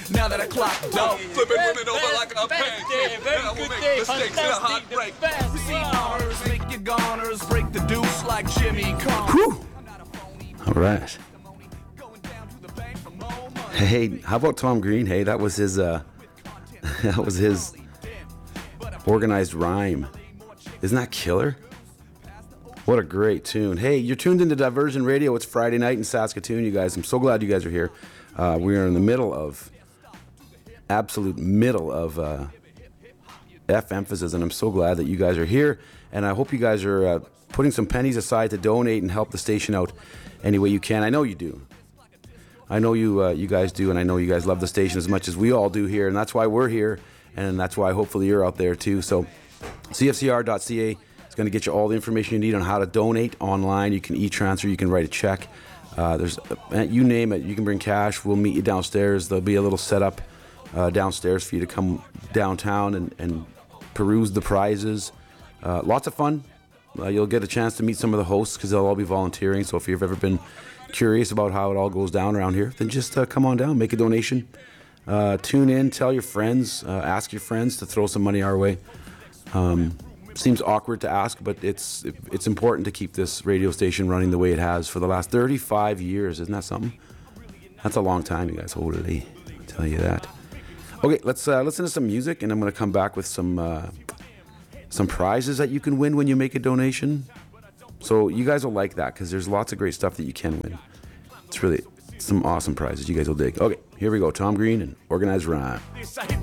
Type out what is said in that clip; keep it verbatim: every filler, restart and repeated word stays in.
now that I clock dope. Flipping women over like a pancake. Very Now we'll good make day, mistakes in a hot fantastic, break. the best. Receive Wow. honors, make your goners, break the deuce like Jimmy Carr. Whew. All right. Hey, how about Tom Green? Hey, that was his. Uh, that was his organized rhyme. Isn't that killer? What a great tune. Hey, you're tuned into Diversion Radio. It's Friday night in Saskatoon, you guys. I'm so glad you guys are here. Uh, we are in the middle of, absolute middle of uh, F emphasis, and I'm so glad that you guys are here. And I hope you guys are uh, putting some pennies aside to donate and help the station out any way you can. I know you do. I know you uh, you guys do, and I know you guys love the station as much as we all do here, and that's why we're here, and that's why hopefully you're out there too. So C F C R dot C A is going to get you all the information you need on how to donate online. You can e-transfer, you can write a check. Uh, there's uh, you name it. You can bring cash. We'll meet you downstairs. There'll be a little setup uh, downstairs for you to come downtown and, and peruse the prizes. Uh, lots of fun. Uh, you'll get a chance to meet some of the hosts because they'll all be volunteering. So if you've ever been curious about how it all goes down around here, then just uh, come on down, make a donation, uh, tune in, tell your friends, uh, ask your friends to throw some money our way. Um, seems awkward to ask, but it's it's important to keep this radio station running the way it has for the last thirty-five years. Isn't that something? That's a long time, you guys. Holy, I'll tell you that. Okay, let's uh, listen to some music, and I'm going to come back with some uh, some prizes that you can win when you make a donation. So you guys will like that because there's lots of great stuff that you can win. It's really some awesome prizes. You guys will dig. Okay, here we go. Tom Green and Organized Rhyme. This I hit